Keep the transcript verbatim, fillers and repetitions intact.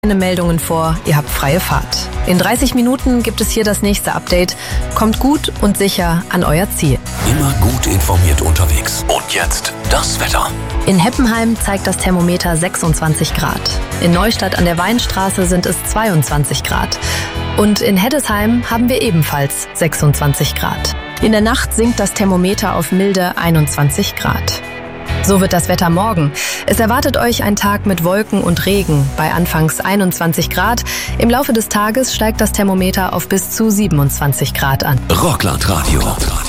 Keine Meldungen vor, ihr habt freie Fahrt. In dreißig Minuten gibt es hier das nächste Update. Kommt gut und sicher an euer Ziel. Immer gut informiert unterwegs. Und jetzt das Wetter. In Heppenheim zeigt das Thermometer sechsundzwanzig Grad. In Neustadt an der Weinstraße sind es zweiundzwanzig Grad. Und in Heddesheim haben wir ebenfalls sechsundzwanzig Grad. In der Nacht sinkt das Thermometer auf milde einundzwanzig Grad. So wird das Wetter morgen. Es erwartet euch ein Tag mit Wolken und Regen bei anfangs einundzwanzig Grad. Im Laufe des Tages steigt das Thermometer auf bis zu siebenundzwanzig Grad an. Rockland Radio.